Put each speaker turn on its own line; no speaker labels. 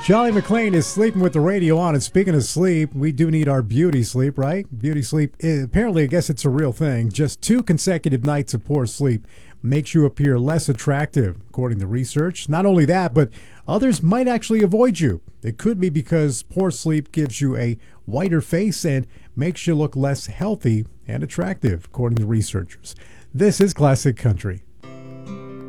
Charlie McLean is sleeping with the radio on. And speaking of sleep, we do need our beauty sleep, right? Beauty sleep, apparently, I guess it's a real thing. Just 2 consecutive nights of poor sleep makes you appear less attractive, according to research. Not only that, but others might actually avoid you. It could be because poor sleep gives you a whiter face and makes you look less healthy and attractive, according to researchers. This is Classic Country.